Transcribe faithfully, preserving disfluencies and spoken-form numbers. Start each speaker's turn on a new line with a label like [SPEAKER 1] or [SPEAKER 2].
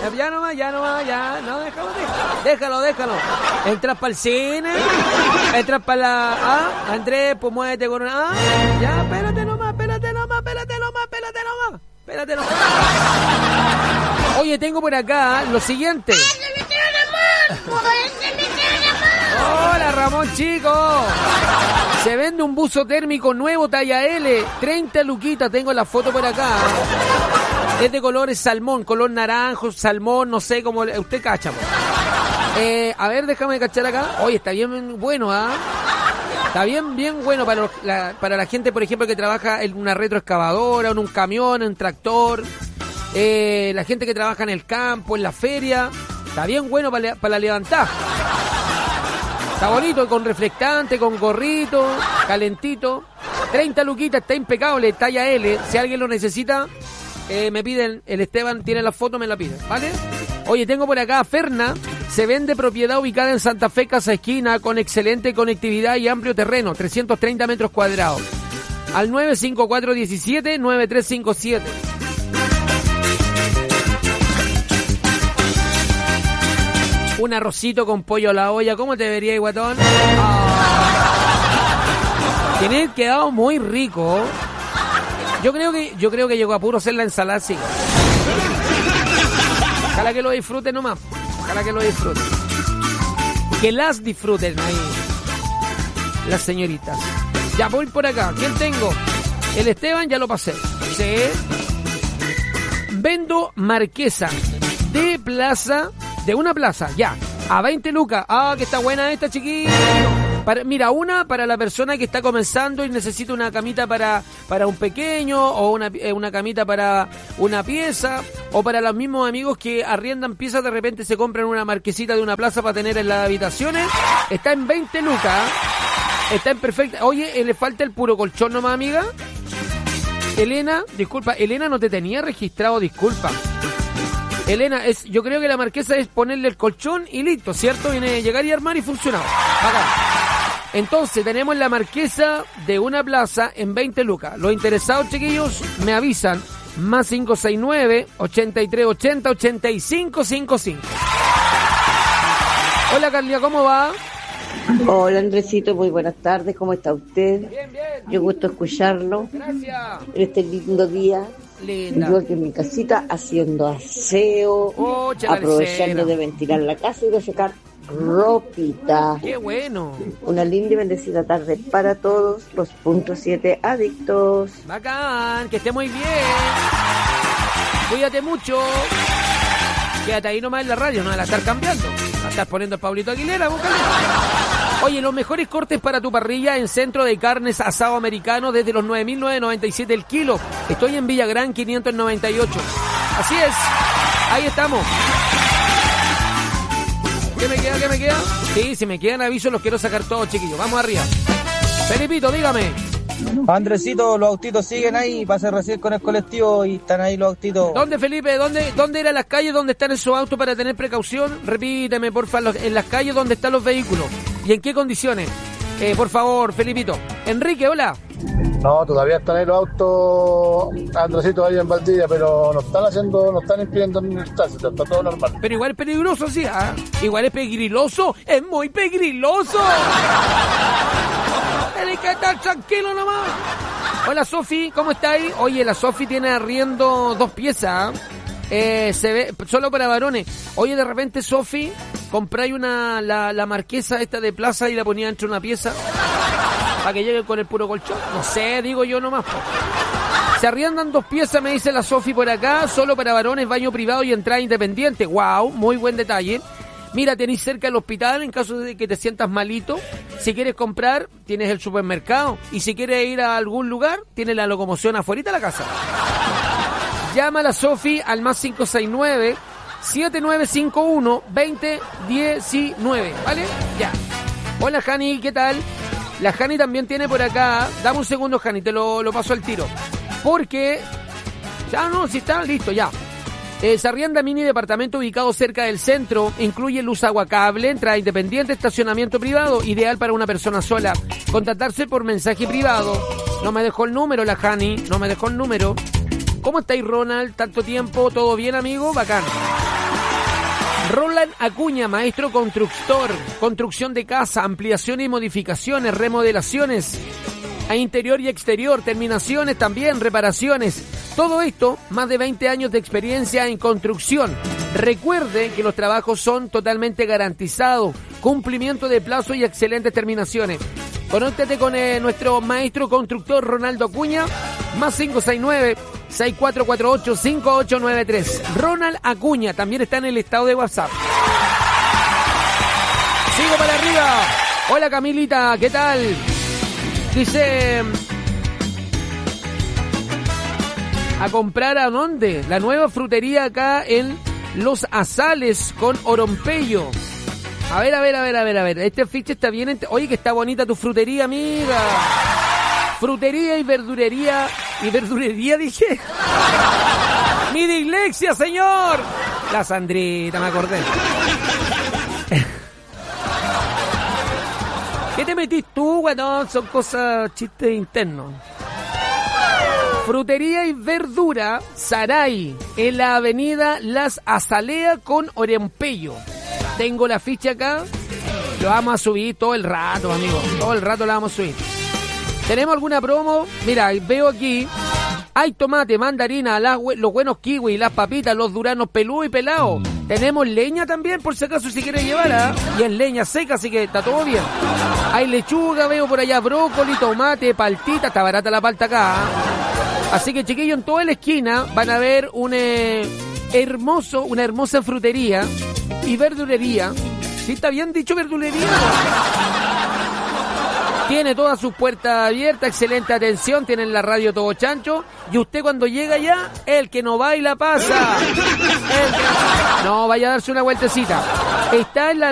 [SPEAKER 1] Ya nomás, ya nomás, ya. No, déjalo, déjalo. Déjalo, déjalo. Entras para el cine. Entras para la... Ah, Andrés, pues muévete con una... Ah, ya, espérate nomás, espérate nomás, espérate nomás, espérate nomás. Espérate nomás. Oye, tengo por acá lo siguiente. Hola, Ramón, chico. Se vende un buzo térmico nuevo, talla L. treinta luquitas, tengo la foto por acá. Es de colores salmón, color naranjo, salmón, no sé cómo... Usted cacha, pues. Eh, a ver, déjame cachar acá. Oye, está bien bueno, ¿ah? ¿eh? Está bien, bien bueno para, los, la, para la gente, por ejemplo, que trabaja en una retroexcavadora, en un camión, en un tractor. Eh, la gente que trabaja en el campo, en la feria. Está bien bueno para, para la levantada. Está bonito, con reflectante, con gorrito, calentito. treinta luquitas, está impecable, talla L. Si alguien lo necesita, eh, me piden, el Esteban tiene la foto, me la pide, ¿vale? Oye, tengo por acá a Ferna. Se vende propiedad ubicada en Santa Fe, Casa Esquina, con excelente conectividad y amplio terreno, trescientos treinta metros cuadrados. Al nueve cinco cuatro uno siete nueve tres cinco siete. Un arrocito con pollo a la olla, ¿cómo te vería, guatón? Oh. Tiene quedado muy rico. Yo creo que yo creo que llegó a puro hacer la ensalada así. Ojalá que lo disfruten nomás. Ojalá que lo disfruten. Que las disfruten ahí las señoritas. Ya voy por acá. ¿Quién tengo? El Esteban, ya lo pasé. Sí. Vendo marquesa de plaza, de una plaza, ya, a veinte lucas. Ah, que está buena esta, chiquillo. Para, mira, una para la persona que está comenzando y necesita una camita para, para un pequeño, o una, una camita para una pieza, o para los mismos amigos que arriendan piezas, de repente se compran una marquesita de una plaza para tener en las habitaciones. Está en veinte lucas. Está en perfecta. Oye, ¿le falta el puro colchón nomás, amiga? Elena, disculpa, Elena no te tenía registrado, disculpa. Elena, es, yo creo que la marquesa es ponerle el colchón y listo, ¿cierto? Viene a llegar y armar y funcionaba. Bacán. Entonces, tenemos la marquesa de una plaza en veinte lucas. Los interesados, chiquillos, me avisan. Más cinco seis nueve, ochenta y tres ochenta, ochenta y cinco cincuenta y cinco. Hola, Carlia, ¿cómo va?
[SPEAKER 2] Hola, Andresito, muy buenas tardes. ¿Cómo está usted?
[SPEAKER 1] Bien, bien.
[SPEAKER 2] Yo gusto escucharlo.
[SPEAKER 1] Gracias.
[SPEAKER 2] En este lindo día.
[SPEAKER 1] Linda.
[SPEAKER 2] Yo aquí en mi casita haciendo aseo,
[SPEAKER 1] Oh,
[SPEAKER 2] aprovechando de ventilar la casa y de secar ropita.
[SPEAKER 1] ¡Qué bueno!
[SPEAKER 2] Una linda y bendecida tarde para todos los punto siete adictos.
[SPEAKER 1] Bacán, que esté muy bien. Cuídate mucho. Quédate ahí nomás en la radio, no la estar cambiando. La estás poniendo a Pablito Aguilera, búscalo. Oye, los mejores cortes para tu parrilla en Centro de Carnes Asado Americano desde los nueve mil novecientos noventa y siete el kilo. Estoy en Villagrán quinientos noventa y ocho. Así es. Ahí estamos. ¿Qué me queda? ¿Qué me queda? Sí, si me quedan avisos los quiero sacar todos, chiquillos. Vamos arriba. Felipito, dígame.
[SPEAKER 3] Andresito, los autitos siguen ahí, pasé recién con el colectivo y están ahí los autitos.
[SPEAKER 1] ¿Dónde, Felipe? ¿Dónde, dónde eran las calles donde están esos autos para tener precaución? Repíteme, por favor, en las calles donde están los vehículos. ¿Y en qué condiciones? Eh, por favor, Felipito. Enrique, hola.
[SPEAKER 4] No, todavía están ahí los autos, Andresito, ahí en Valdivia, pero no están haciendo, no están impidiendo ni el tránsito, está todo normal.
[SPEAKER 1] Pero igual es peligroso, sí, ¿ah? Igual es pegriloso, es muy pegriloso. Tienes que estar tranquilo nomás. Hola, Sofi, ¿cómo estáis? Oye, la Sofi tiene arriendo dos piezas, eh, se ve, solo para varones. Oye, de repente, Sofi, compráis una, la, la marquesa esta de plaza y la ponía entre una pieza para que llegue con el puro colchón. No sé, digo yo nomás. Po. Se arriendan dos piezas, me dice la Sofi por acá, solo para varones, baño privado y entrada independiente. Wow, muy buen detalle. Mira, tenéis cerca el hospital en caso de que te sientas malito. Si quieres comprar, tienes el supermercado. Y si quieres ir a algún lugar, tienes la locomoción afuera de la casa. Llama a la Sofi al más cinco seis nueve, siete nueve cinco uno, dos cero uno nueve, ¿vale? Ya. Hola, Jani, ¿qué tal? La Jani también tiene por acá... Dame un segundo, Jani, te lo, lo paso al tiro. Porque... Ya no, si está listo, ya. Eh, se arrienda mini departamento ubicado cerca del centro. Incluye luz, agua, cable, entrada independiente, estacionamiento privado. Ideal para una persona sola. Contactarse por mensaje privado. No me dejó el número la Jani. No me dejó el número. ¿Cómo estáis, Ronald? ¿Tanto tiempo? ¿Todo bien, amigo? Bacán. Roland Acuña, maestro constructor, construcción de casa, ampliaciones y modificaciones, remodelaciones a interior y exterior, terminaciones también, reparaciones. Todo esto, más de veinte años de experiencia en construcción. Recuerde que los trabajos son totalmente garantizados, cumplimiento de plazo y excelentes terminaciones. Conéctate con eh, nuestro maestro constructor Ronaldo Acuña, más cinco seis nueve, seis cuatro cuatro ocho, cinco ocho nueve tres. Ronald Acuña también está en el estado de WhatsApp. Sigo para arriba. Hola Camilita, ¿qué tal? Dice... ¿A comprar a dónde? La nueva frutería acá en Los Azales con Orompello. A ver, a ver, a ver, a ver, a ver. Este ficha está bien. Ent- Oye, que está bonita tu frutería, amiga. Frutería y verdurería. ¿Y verdurería, dije? ¡Mi dislexia, señor! La Sandrita, me acordé. ¿Qué te metís tú, weón? Son cosas, chistes internos. Frutería y verdura Saray, en la avenida Las Azaleas con Orempello. Tengo la ficha acá, lo vamos a subir todo el rato, amigos. Todo el rato la vamos a subir. ¿Tenemos alguna promo? Mira, veo aquí, hay tomate, mandarina, las, los buenos kiwi, las papitas, los duranos peludos y pelados. Tenemos leña también, por si acaso si quieres llevarla, ¿eh? Y es leña seca, así que está todo bien. Hay lechuga, veo por allá brócoli, tomate, paltita, está barata la palta acá, ¿eh? Así que, chiquillos, en toda la esquina van a ver un eh, hermoso, una hermosa frutería y verdulería. ¿Sí está bien dicho verdulería? Tiene todas sus puertas abiertas, excelente atención, tienen la radio todo chancho. Y usted cuando llega ya, el que no baila pasa. El que... No, vaya a darse una vueltecita. Está en la